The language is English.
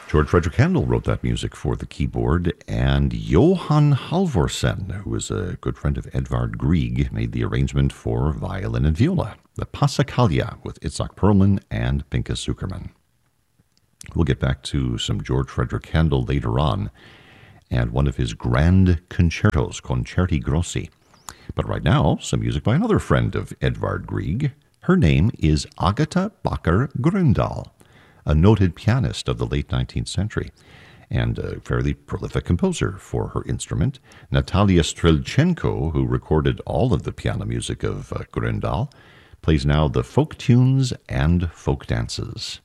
George Frederick Handel wrote that music for the keyboard, and Johann Halvorsen, who is a good friend of Edvard Grieg, made the arrangement for violin and viola, the Passacaglia with Itzhak Perlman and Pinchas Zukerman. We'll get back to some George Frederick Handel later on, and one of his grand concertos, Concerti Grossi. But right now, some music by another friend of Edvard Grieg. Her name is Agatha Bakker Grøndahl, a noted pianist of the late 19th century and a fairly prolific composer for her instrument. Natalia Strelchenko, who recorded all of the piano music of Grøndahl, plays now the folk tunes and folk dances.